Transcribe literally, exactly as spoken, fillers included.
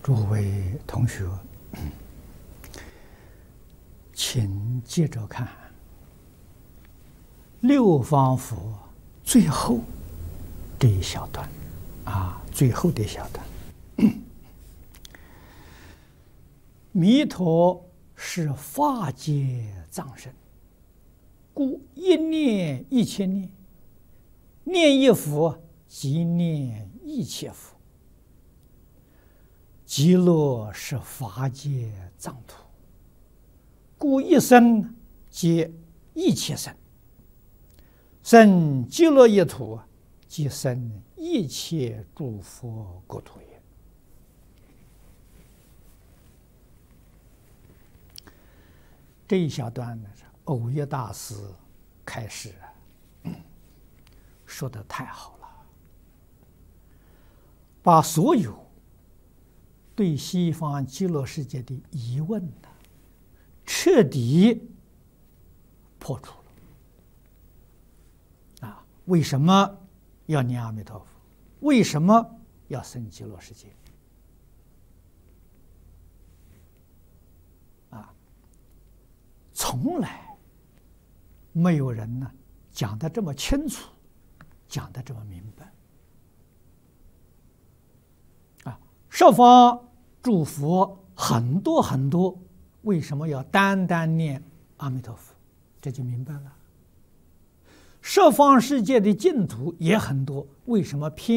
诸位同学，请接着看六方佛最后这一小段啊，最后的一小段。弥陀是法界藏身，故一念一千念，念一佛即念一切佛。极乐是法界藏土，故一生皆一切生。生极乐一土，即生一切诸佛国土也。这一小段呢，是藕益大师开始说的太好了，把所有对西方极乐世界的疑问呢，彻底破除了。啊，为什么要念阿弥陀佛？为什么要生极乐世界？啊，从来没有人呢讲得这么清楚，讲得这么明白。十方诸佛很多很多，为什么要单单念阿弥陀佛？这就明白了。十方世界的净土也很多，为什么偏